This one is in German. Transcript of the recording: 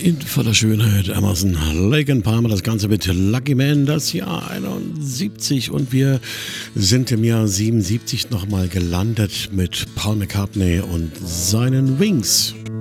In voller Schönheit Emerson, Lake and Palmer, das Ganze mit Lucky Man, das Jahr 71 und wir sind im Jahr 77 nochmal gelandet mit Paul McCartney und seinen Wings.